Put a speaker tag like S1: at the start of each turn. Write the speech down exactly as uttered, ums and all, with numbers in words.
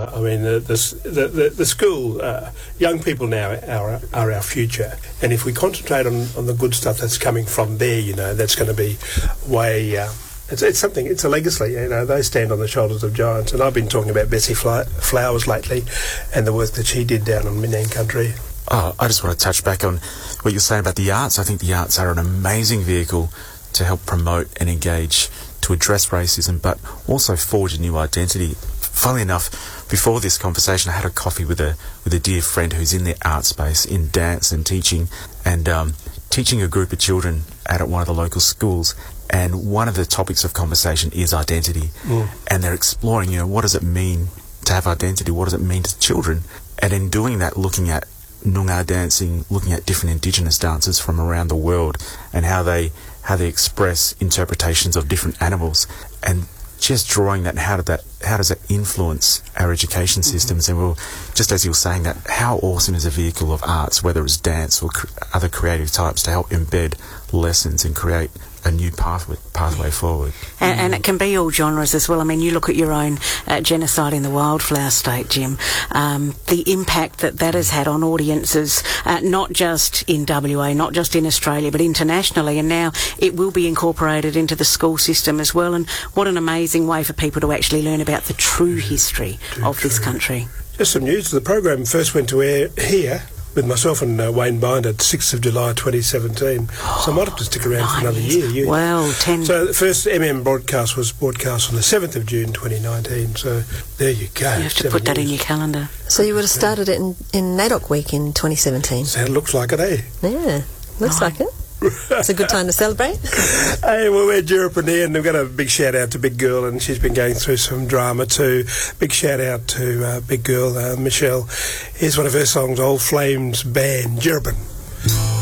S1: Uh, I mean, the the the, the school, uh, young people now are are our future, and if we concentrate on, on the good stuff that's coming from there, you know, that's going to be way. Uh, it's it's something. It's a legacy. You know, they stand on the shoulders of giants, and I've been talking about Bessie Fly- Flowers lately, and the work that she did down in Minang Country.
S2: Oh, I just want to touch back on what you're saying about the arts. I think the arts are an amazing vehicle to help promote and engage, to address racism, but also forge a new identity. Funnily enough, before this conversation, I had a coffee with a with a dear friend who's in the art space, in dance and teaching, and um, teaching a group of children out at one of the local schools. And one of the topics of conversation is identity. Mm. And they're exploring, you know, what does it mean to have identity? What does it mean to children? And in doing that, looking at Noongar dancing, looking at different Indigenous dances from around the world and how they how they express interpretations of different animals, and just drawing that, and how did that how does that influence our education systems? Mm-hmm. And well, just as you were saying, that how awesome is a vehicle of arts, whether it's dance or cr- other creative types, to help embed lessons and create a new pathway, pathway forward.
S3: And, and it can be all genres as well. I mean, you look at your own uh, Genocide in the Wildflower State, Jim, um, the impact that that has had on audiences, uh, not just in W A, not just in Australia, but internationally, and now it will be incorporated into the school system as well. And what an amazing way for people to actually learn about the true history Too of true. this country.
S1: Just some news. The program first went to air here with myself and uh, Wayne Binder, sixth of July twenty seventeen. So I might have to stick around
S3: Nine
S1: for another
S3: years.
S1: year. You.
S3: Well, ten.
S1: So the first M M broadcast was broadcast on the seventh of June twenty nineteen. So there you go.
S3: You have to put that
S1: years.
S3: in your calendar.
S4: So you would have started it in, in NAIDOC week in twenty seventeen?
S1: So it looks like it, eh?
S4: Yeah, looks
S3: Nine.
S4: like it. It's a good time to celebrate.
S1: Hey, well, we're Juripin here, and we've got a big shout out to Big Girl, and she's been going through some drama too. Big shout out to uh, Big Girl, uh, Michelle. Here's one of her songs, Old Flames Band, Juripin.